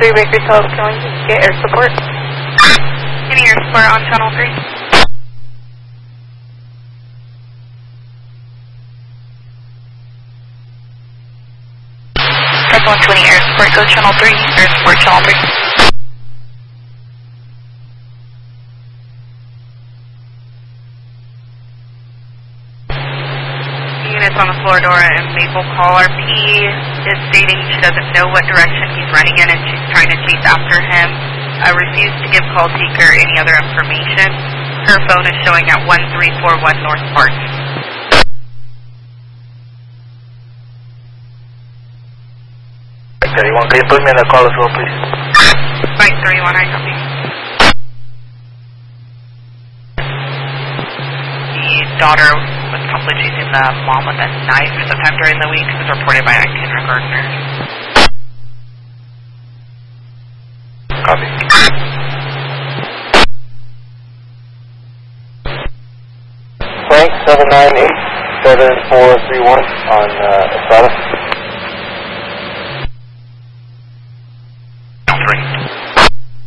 3 Bakersfield, can we get air support? Any air support on Channel 3? Press 120 air support, go Channel 3, air support Channel 3. Units on the Floridora and Maple caller P is stating she doesn't know what direction he's running in and she's trying to chase after him. Refused to give call seeker any other information. Her phone is showing at 1341 North Park. 31, can you put me in the call as well, please? Mike 31, I copy. The daughter was probably chasing the mom with a knife sometime during the week. It was reported by a kindergartner. Copy. Frank 798-7431 on Estrada.